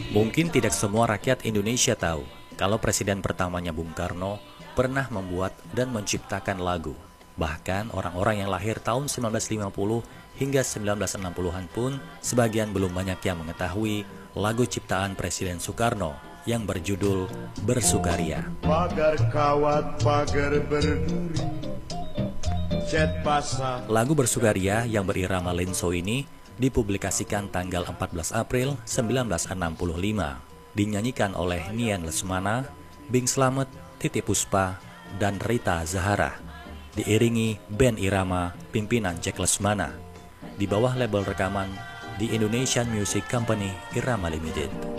Mungkin tidak semua rakyat Indonesia tahu kalau presiden pertamanya Bung Karno pernah membuat dan menciptakan lagu. Bahkan orang-orang yang lahir tahun 1950 hingga 1960-an pun sebagian belum banyak yang mengetahui lagu ciptaan Presiden Soekarno yang berjudul Bersukaria. Pagar kawat, pagar berduri, cat basah. Lagu Bersukaria yang berirama lenso ini dipublikasikan tanggal 14 April 1965. Dinyanyikan oleh Nian Lesmana, Bing Slamet, Titi Puspa, dan Rita Zahara. Diiringi band irama pimpinan Jack Lesmana. Di bawah label rekaman di Indonesian Music Company Irama Limited.